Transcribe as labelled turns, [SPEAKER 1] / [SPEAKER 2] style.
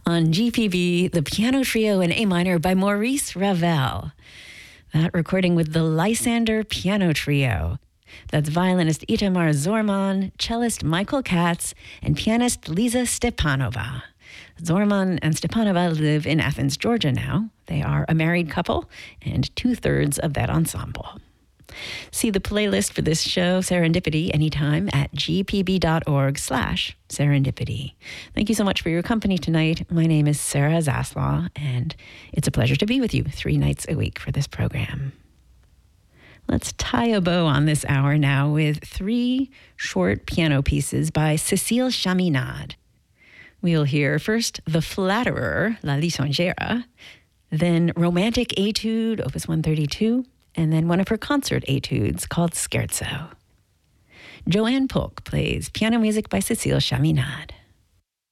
[SPEAKER 1] On GPB, the piano trio in A minor by Maurice Ravel. That recording with the Lysander Piano Trio. That's violinist Itamar Zorman, cellist Michael Katz, and pianist Lisa Stepanova. Zorman and Stepanova live in Athens, Georgia now. They are a married couple and 2/3 of that ensemble. See the playlist for this show, Serendipity, anytime at gpb.org/serendipity. Thank you so much for your company tonight. My name is Sarah Zaslaw, and it's a pleasure to be with you 3 nights a week for this program. Let's tie a bow on this hour now with 3 short piano pieces by Cécile Chaminade. We'll hear first The Flatterer, La Lisonjera, then Romantic Etude, Opus 132, and then one of her concert etudes called Scherzo. Joanne Polk plays piano music by Cécile Chaminade.